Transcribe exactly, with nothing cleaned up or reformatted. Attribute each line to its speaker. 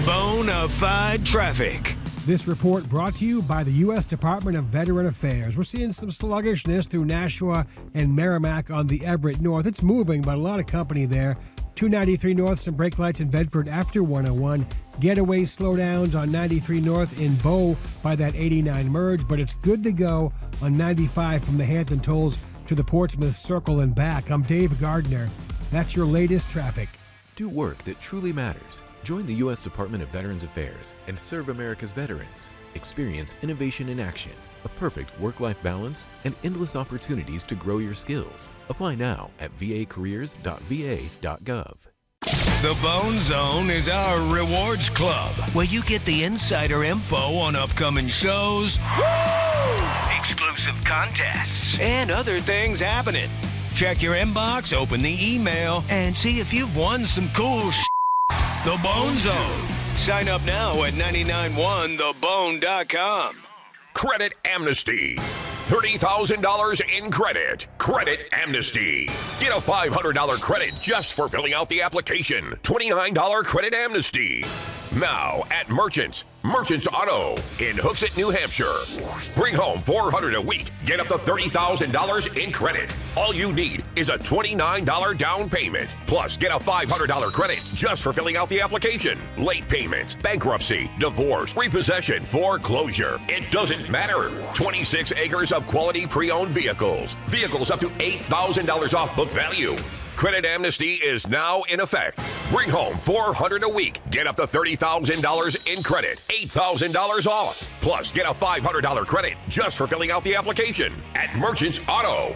Speaker 1: Bonafide traffic.
Speaker 2: This report brought to you by the U S Department of Veteran Affairs. We're seeing some sluggishness through Nashua and Merrimack on the Everett North. It's moving, but a lot of company there. two ninety-three North, some brake lights in Bedford after one oh one. Getaway slowdowns on ninety-three North in Bow by that eighty-nine merge, but it's good to go on ninety-five from the Hampton Tolls to the Portsmouth Circle and back. I'm Dave Gardner. That's your latest traffic.
Speaker 3: Do work that truly matters. Join the U S Department of Veterans Affairs and serve America's veterans. Experience innovation in action, a perfect work-life balance, and endless opportunities to grow your skills. Apply now at v a careers dot v a dot gov.
Speaker 1: The Bone Zone is our rewards club, where you get the insider info on upcoming shows, woo! Exclusive contests, and other things happening. Check your inbox, open the email, and see if you've won some cool sh**. The Bone Zone. Sign up now at nine nine one the bone dot com.
Speaker 4: Credit Amnesty. thirty thousand dollars in credit. Credit Amnesty. Get a five hundred dollars credit just for filling out the application. twenty-nine dollars Credit Amnesty. Now at Merchants. Merchants Auto in Hooksett, New Hampshire. Bring home four hundred dollars a week. Get up to thirty thousand dollars in credit. All you need is a twenty-nine dollars down payment. Plus, get a five hundred dollars credit just for filling out the application. Late payments, bankruptcy, divorce, repossession, foreclosure. It doesn't matter. twenty-six acres of quality pre-owned vehicles. Vehicles up to eight thousand dollars off book value. Credit Amnesty is now in effect. Bring home four hundred dollars a week. Get up to thirty thousand dollars in credit. eight thousand dollars off. Plus, get a five hundred dollars credit just for filling out the application at Merchants Auto.